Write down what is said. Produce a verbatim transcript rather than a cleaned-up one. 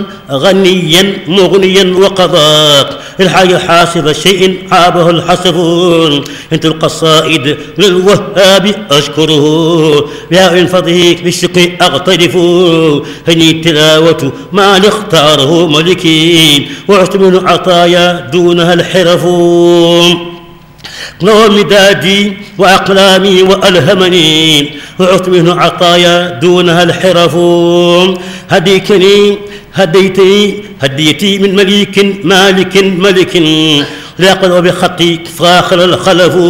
غنيا مغنيا وقضاك الحي حاسب شيء عابه الحسب انت القصائد للوهاب اشكره بها من فضلك بالشكر اغترف هني التلاوه ما اختاره ملكي وعشت من عطايا دونها الحرف نور مدادي وأقلامي وألهمني وعطت منه عطايا دونها الحرف هديكني هديتي هديتي من مليك مالك ملك لا قل بخطي فاخر الخلف